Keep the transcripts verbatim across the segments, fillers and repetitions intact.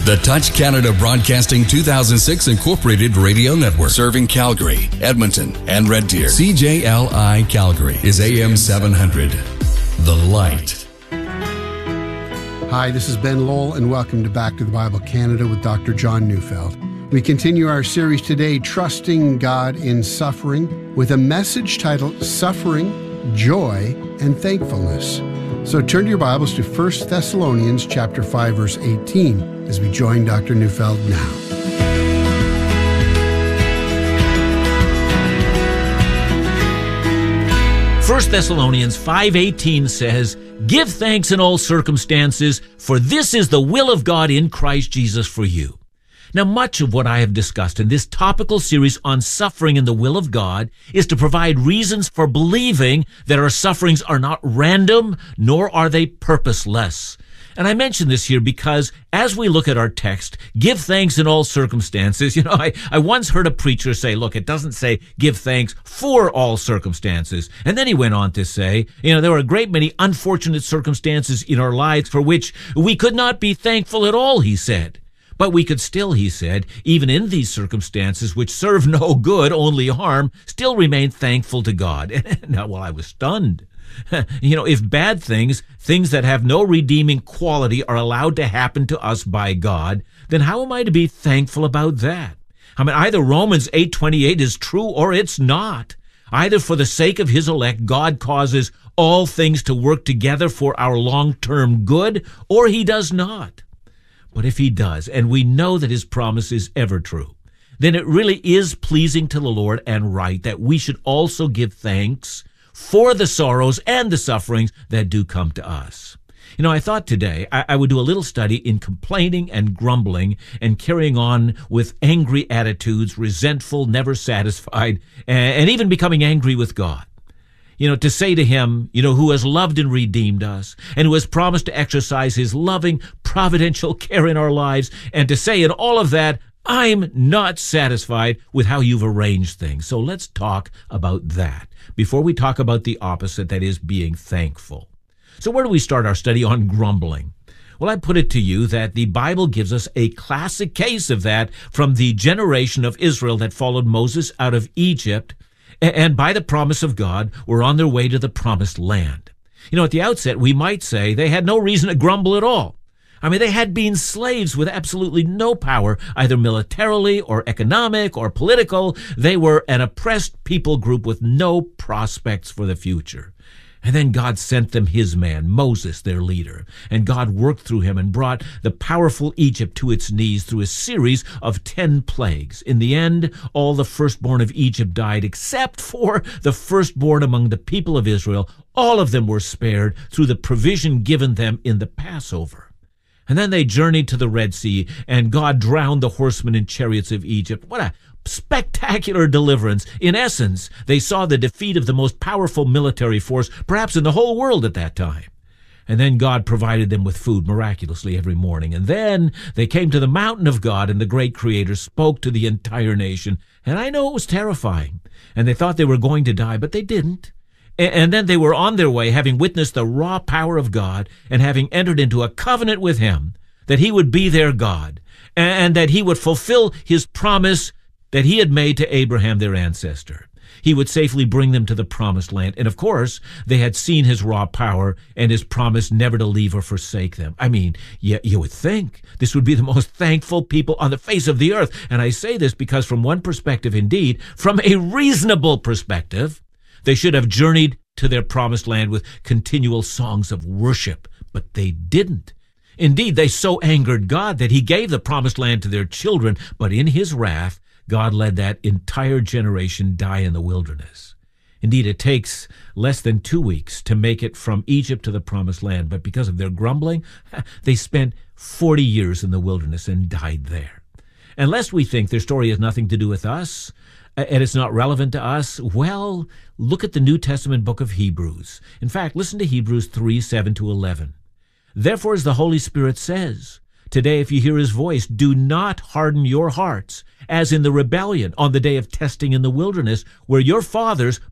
The Touch Canada Broadcasting two thousand six Incorporated Radio Network, serving Calgary, Edmonton, and Red Deer. C J L I Calgary is A M seven hundred. The Light. Hi, this is Ben Lowell, and welcome to Back to the Bible Canada with Doctor John Neufeld. We continue our series today, Trusting God in Suffering, with a message titled Suffering, Joy, and Thankfulness. So turn to your Bibles to First Thessalonians chapter five, verse eighteen, as we join Doctor Neufeld now. First Thessalonians five eighteen says, "Give thanks in all circumstances, for this is the will of God in Christ Jesus for you." Now, much of what I have discussed in this topical series on suffering and the will of God is to provide reasons for believing that our sufferings are not random, nor are they purposeless. And I mention this here because as we look at our text, give thanks in all circumstances, you know, I, I once heard a preacher say, look, it doesn't say give thanks for all circumstances. And then he went on to say, you know, there are a great many unfortunate circumstances in our lives for which we could not be thankful at all, he said. But we could still, he said, even in these circumstances which serve no good, only harm, still remain thankful to God. Now, well, I was stunned. You know, if bad things, things that have no redeeming quality, are allowed to happen to us by God, then how am I to be thankful about that? I mean, either Romans eight twenty-eight is true or it's not. Either for the sake of his elect, God causes all things to work together for our long-term good, or he does not. But if he does, and we know that his promise is ever true, then it really is pleasing to the Lord and right that we should also give thanks for the sorrows and the sufferings that do come to us. You know, I thought today I, I would do a little study in complaining and grumbling and carrying on with angry attitudes, resentful, never satisfied, and, and even becoming angry with God. You know, to say to him, you know, who has loved and redeemed us and who has promised to exercise his loving, providential care in our lives, and to say in all of that, I'm not satisfied with how you've arranged things. So let's talk about that before we talk about the opposite, that is being thankful. So where do we start our study on grumbling? Well, I put it to you that the Bible gives us a classic case of that from the generation of Israel that followed Moses out of Egypt, and by the promise of God, were on their way to the promised land. You know, at the outset, we might say they had no reason to grumble at all. I mean, they had been slaves with absolutely no power, either militarily or economic or political. They were an oppressed people group with no prospects for the future. And then God sent them his man, Moses, their leader. And God worked through him and brought the powerful Egypt to its knees through a series of ten plagues. In the end, all the firstborn of Egypt died, except for the firstborn among the people of Israel. All of them were spared through the provision given them in the Passover. And then they journeyed to the Red Sea, and God drowned the horsemen and chariots of Egypt. What a spectacular deliverance. In essence, they saw the defeat of the most powerful military force, perhaps in the whole world at that time. And then God provided them with food miraculously every morning. And then they came to the mountain of God, and the great Creator spoke to the entire nation. And I know it was terrifying. And they thought they were going to die, but they didn't. And then they were on their way, having witnessed the raw power of God and having entered into a covenant with him that he would be their God and that he would fulfill his promise that he had made to Abraham, their ancestor. He would safely bring them to the promised land. And of course, they had seen his raw power and his promise never to leave or forsake them. I mean, you, you would think this would be the most thankful people on the face of the earth. And I say this because from one perspective, indeed, from a reasonable perspective, they should have journeyed to their promised land with continual songs of worship, but they didn't. Indeed, they so angered God that he gave the promised land to their children, but in his wrath, God let that entire generation die in the wilderness. Indeed, it takes less than two weeks to make it from Egypt to the promised land, but because of their grumbling, they spent forty years in the wilderness and died there. And lest we think their story has nothing to do with us, and it's not relevant to us, well, look at the New Testament book of Hebrews. In fact, listen to Hebrews three, seven to eleven. Therefore, as the Holy Spirit says, today if you hear his voice, do not harden your hearts, as in the rebellion on the day of testing in the wilderness, where your fathers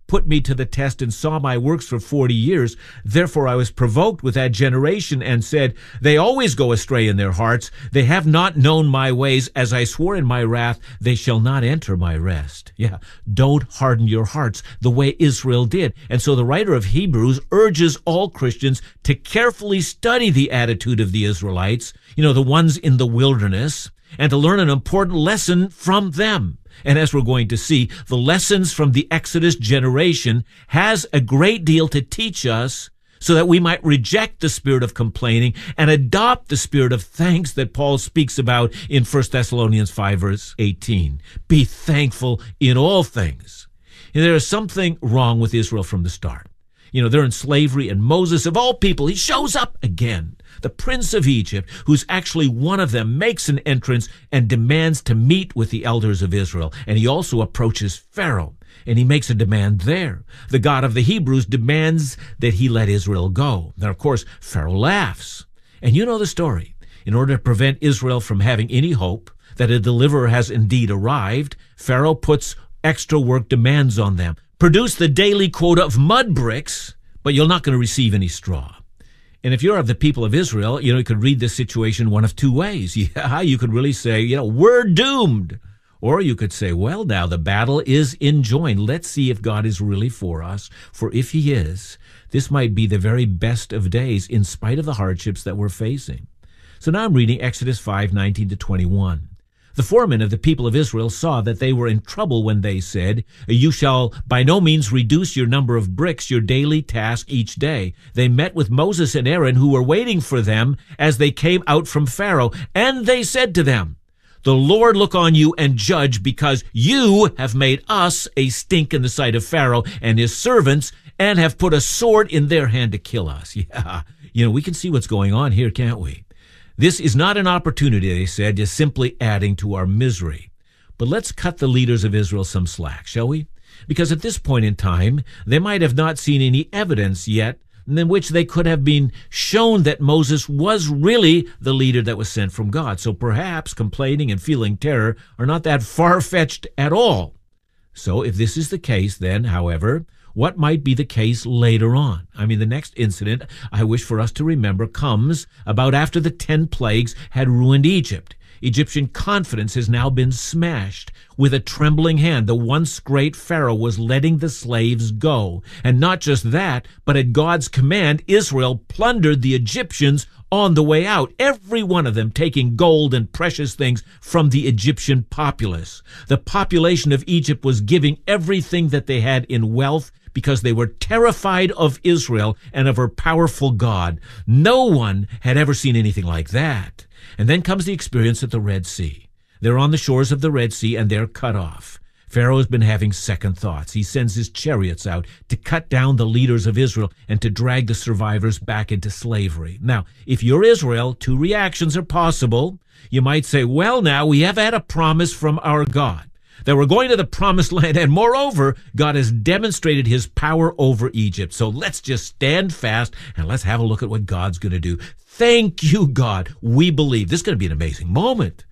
put me to the test and saw my works for forty years. Therefore I was provoked with that generation and said, they always go astray in their hearts. They have not known my ways. As I swore in my wrath, they shall not enter my rest. Yeah, don't harden your hearts the way Israel did. And so the writer of Hebrews urges all Christians to carefully study the attitude of the Israelites, you know, the ones in the wilderness, and to learn an important lesson from them. And as we're going to see, the lessons from the Exodus generation has a great deal to teach us so that we might reject the spirit of complaining and adopt the spirit of thanks that Paul speaks about in First Thessalonians five, verse eighteen. Be thankful in all things. And there is something wrong with Israel from the start. You know, they're in slavery, and Moses, of all people, he shows up again. The prince of Egypt, who's actually one of them, makes an entrance and demands to meet with the elders of Israel. And he also approaches Pharaoh, and he makes a demand there. The God of the Hebrews demands that he let Israel go. Now, of course, Pharaoh laughs. And you know the story. In order to prevent Israel from having any hope that a deliverer has indeed arrived, Pharaoh puts extra work demands on them. Produce the daily quota of mud bricks, but you're not going to receive any straw. And if you're of the people of Israel, you know, you could read this situation one of two ways. Yeah, you could really say, you know, we're doomed. Or you could say, well, now the battle is enjoined. Let's see if God is really for us. For if he is, this might be the very best of days in spite of the hardships that we're facing. So now I'm reading Exodus five, nineteen to twenty-one. The foremen of the people of Israel saw that they were in trouble when they said, you shall by no means reduce your number of bricks, your daily task each day. They met with Moses and Aaron, who were waiting for them as they came out from Pharaoh. And they said to them, the Lord look on you and judge, because you have made us a stink in the sight of Pharaoh and his servants, and have put a sword in their hand to kill us. Yeah, you know, we can see what's going on here, can't we? This is not an opportunity, they said, just simply adding to our misery. But let's cut the leaders of Israel some slack, shall we? Because at this point in time, they might have not seen any evidence yet in which they could have been shown that Moses was really the leader that was sent from God. So perhaps complaining and feeling terror are not that far-fetched at all. So if this is the case, then, however, what might be the case later on? I mean, the next incident I wish for us to remember comes about after the ten plagues had ruined Egypt. Egyptian confidence has now been smashed. With a trembling hand, the once great Pharaoh was letting the slaves go. And not just that, but at God's command, Israel plundered the Egyptians on the way out, every one of them taking gold and precious things from the Egyptian populace. The population of Egypt was giving everything that they had in wealth because they were terrified of Israel and of her powerful God. No one had ever seen anything like that. And then comes the experience at the Red Sea. They're on the shores of the Red Sea, and they're cut off. Pharaoh has been having second thoughts. He sends his chariots out to cut down the leaders of Israel and to drag the survivors back into slavery. Now, if you're Israel, two reactions are possible. You might say, well, now, we have had a promise from our God that we're going to the promised land, and moreover, God has demonstrated his power over Egypt. So let's just stand fast and let's have a look at what God's going to do. Thank you, God. We believe. This is going to be an amazing moment.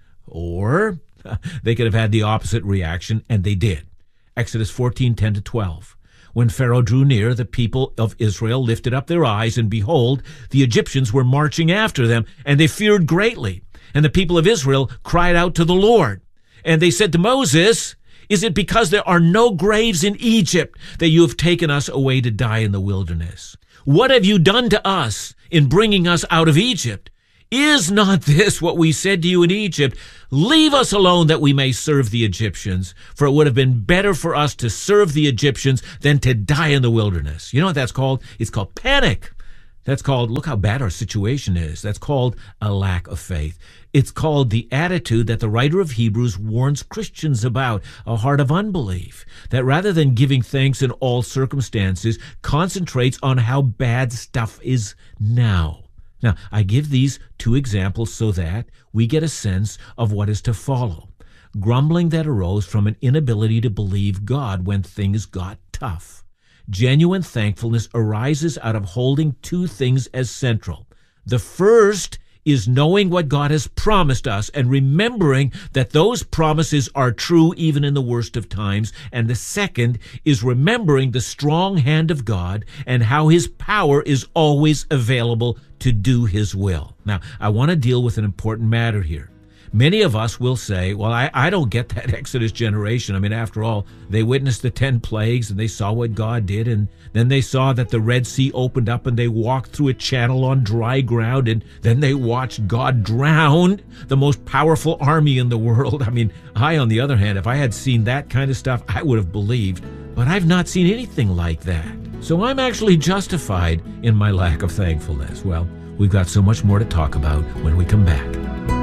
Or they could have had the opposite reaction, and they did. Exodus fourteen, ten to twelve. When Pharaoh drew near, the people of Israel lifted up their eyes, and behold, the Egyptians were marching after them, and they feared greatly. And the people of Israel cried out to the Lord. And they said to Moses, is it because there are no graves in Egypt that you have taken us away to die in the wilderness? What have you done to us in bringing us out of Egypt? Is not this what we said to you in Egypt? Leave us alone that we may serve the Egyptians, for it would have been better for us to serve the Egyptians than to die in the wilderness. You know what that's called? It's called panic. That's called, look how bad our situation is. That's called a lack of faith. It's called the attitude that the writer of Hebrews warns Christians about, a heart of unbelief, that rather than giving thanks in all circumstances, concentrates on how bad stuff is now. Now, I give these two examples so that we get a sense of what is to follow. Grumbling that arose from an inability to believe God when things got tough. Genuine thankfulness arises out of holding two things as central. The first is knowing what God has promised us and remembering that those promises are true even in the worst of times. And the second is remembering the strong hand of God and how his power is always available to do his will. Now, I want to deal with an important matter here. Many of us will say, well, I, I don't get that Exodus generation. I mean, after all, they witnessed the ten plagues and they saw what God did, and then they saw that the Red Sea opened up and they walked through a channel on dry ground, and then they watched God drown the most powerful army in the world. I mean, I, on the other hand, if I had seen that kind of stuff, I would have believed, but I've not seen anything like that. So I'm actually justified in my lack of thankfulness. Well, we've got so much more to talk about when we come back.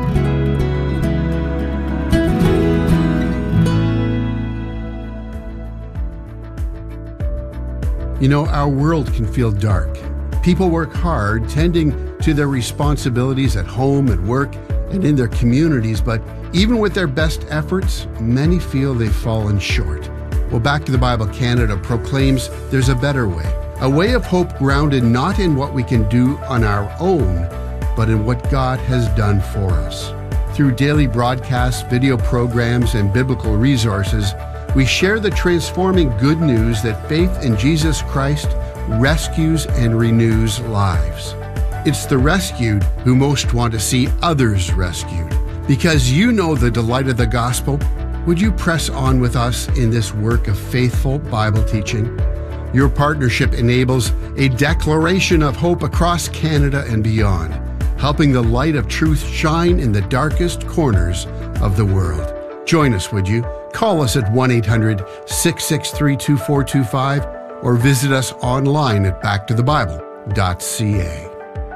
You know, our world can feel dark. People work hard tending to their responsibilities at home, at work, and in their communities, but even with their best efforts, many feel they've fallen short. Well, Back to the Bible Canada proclaims there's a better way, a way of hope grounded not in what we can do on our own, but in what God has done for us. Through daily broadcasts, video programs, and biblical resources, we share the transforming good news that faith in Jesus Christ rescues and renews lives. It's the rescued who most want to see others rescued. Because you know the delight of the gospel, would you press on with us in this work of faithful Bible teaching? Your partnership enables a declaration of hope across Canada and beyond, helping the light of truth shine in the darkest corners of the world. Join us, would you? Call us at one eight hundred, six six three, two four two five or visit us online at back to the bible dot c a.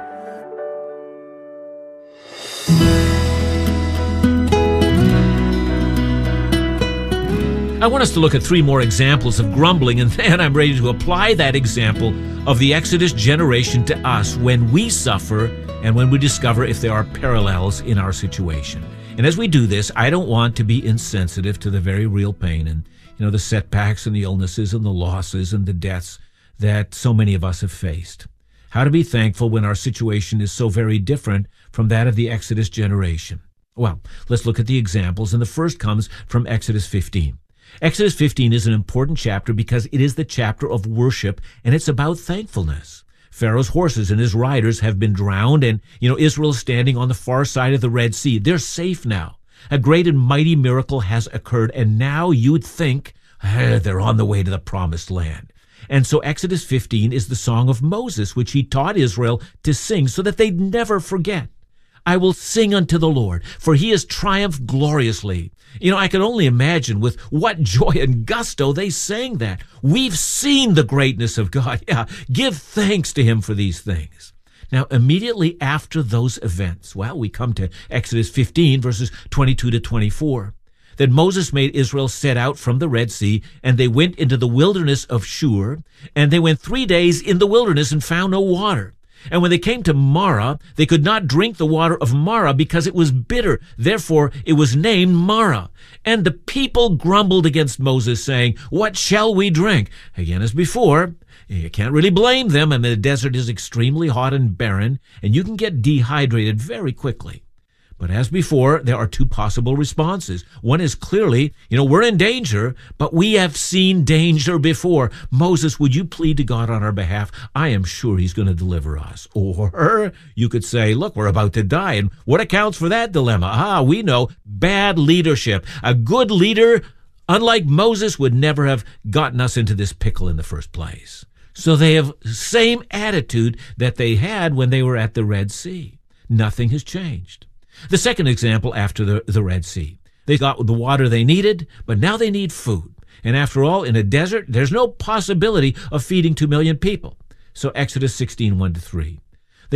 I want us to look at three more examples of grumbling, and then I'm ready to apply that example of the Exodus generation to us when we suffer and when we discover if there are parallels in our situation. And as we do this, I don't want to be insensitive to the very real pain and, you know, the setbacks and the illnesses and the losses and the deaths that so many of us have faced. How to be thankful when our situation is so very different from that of the Exodus generation. Well, let's look at the examples, and the first comes from Exodus fifteen. Exodus fifteen is an important chapter because it is the chapter of worship, and it's about thankfulness. Pharaoh's horses and his riders have been drowned, and, you know, Israel is standing on the far side of the Red Sea. They're safe now. A great and mighty miracle has occurred, and now you'd think eh, they're on the way to the promised land. And so Exodus fifteen is the song of Moses, which he taught Israel to sing so that they'd never forget. I will sing unto the Lord, for he has triumphed gloriously. You know, I can only imagine with what joy and gusto they sang that. We've seen the greatness of God. Yeah, give thanks to him for these things. Now, immediately after those events, well, we come to Exodus fifteen, verses twenty-two to twenty-four. Then Moses made Israel set out from the Red Sea, and they went into the wilderness of Shur, and they went three days in the wilderness and found no water. And when they came to Marah, they could not drink the water of Marah because it was bitter. Therefore, it was named Marah. And the people grumbled against Moses, saying, what shall we drink? Again, as before, you can't really blame them, and the desert is extremely hot and barren, and you can get dehydrated very quickly. But as before, there are two possible responses. One is clearly, you know, we're in danger, but we have seen danger before. Moses, would you plead to God on our behalf? I am sure he's going to deliver us. Or you could say, look, we're about to die. And what accounts for that dilemma? Ah, we know, bad leadership. A good leader, unlike Moses, would never have gotten us into this pickle in the first place. So they have the same attitude that they had when they were at the Red Sea. Nothing has changed. The second example after the, the Red Sea. They got the water they needed, but now they need food. And after all, in a desert, there's no possibility of feeding two million people. So Exodus sixteen, one to three.